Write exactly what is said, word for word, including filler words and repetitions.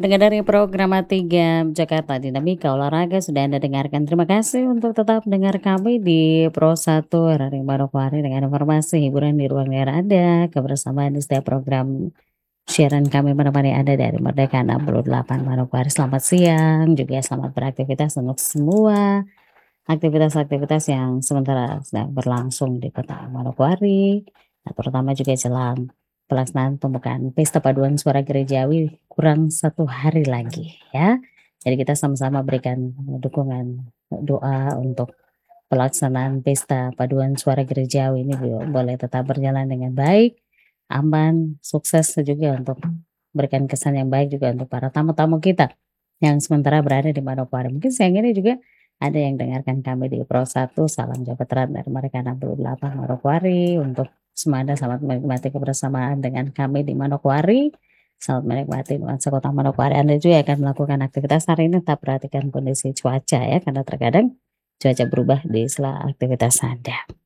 Pendengar dari program A tiga Jakarta Dinamika Olahraga sudah Anda dengarkan. Terima kasih untuk tetap dengar kami di Pro satu R R I Manokwari dengan informasi hiburan di ruang dengar Anda, kebersamaan di setiap program siaran kami menemani Anda dari Merdeka enam puluh delapan Manokwari. Selamat siang, juga selamat beraktivitas untuk semua aktivitas-aktivitas yang sementara sedang berlangsung di Kota Manokwari, nah terutama juga jelang pelaksanaan pembukaan Pesta Paduan Suara Gerejawi kurang satu hari lagi ya. Jadi kita sama-sama berikan dukungan doa untuk pelaksanaan Pesta Paduan Suara Gerejawi ini bo boleh tetap berjalan dengan baik, aman, sukses juga untuk berikan kesan yang baik juga untuk para tamu-tamu kita yang sementara berada di Manokwari. Mungkin siang ini juga ada yang dengarkan kami di Pro satu, salam sejahtera dari mereka enam puluh delapan Manokwari. Untuk semuanya selamat menikmati kebersamaan dengan kami di Manokwari. Selamat menikmati nuansa Kota Manokwari. Anda juga akan melakukan aktivitas hari ini tetap perhatikan kondisi cuaca ya, karena terkadang cuaca berubah di sela aktivitas Anda.